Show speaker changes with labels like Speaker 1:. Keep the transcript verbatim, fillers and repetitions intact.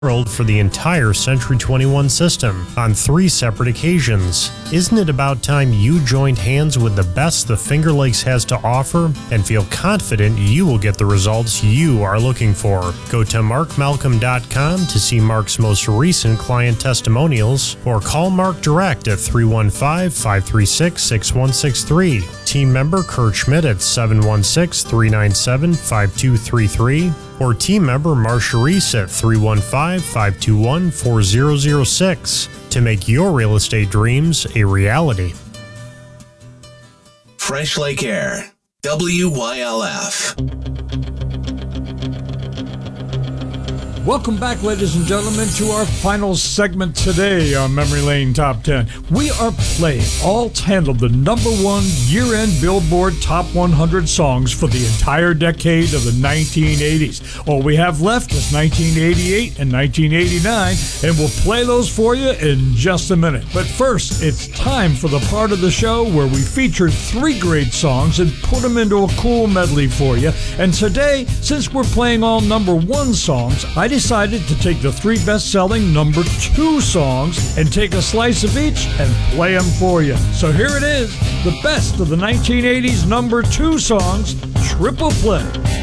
Speaker 1: world for the entire Century twenty-one system on three separate occasions. Isn't it about time you joined hands with the best the Finger Lakes has to offer and feel confident you will get the results you are looking for? Go to mark malcolm dot com to see Mark's most recent client testimonials or call Mark direct at three one five, five three six, six one six three. Team member Kurt Schmidt at seven one six, three nine seven, five two three three or team member Marcia Reese at three one five, five two one, four zero zero six to make your real estate dreams a reality.
Speaker 2: Fresh Lake Air, W Y L F.
Speaker 3: Welcome back, ladies and gentlemen, to our final segment today on Memory Lane Top ten. We are playing all ten of the number one year-end Billboard Top one hundred songs for the entire decade of the nineteen eighties. All we have left is nineteen eighty-eight and nineteen eighty-nine, and we'll play those for you in just a minute. But first, it's time for the part of the show where we feature three great songs and put them into a cool medley for you. And today, since we're playing all number one songs, I decided to take the three best-selling number two songs and take a slice of each and play them for you. So here it is, the best of the nineteen eighties number two songs, Triple Play.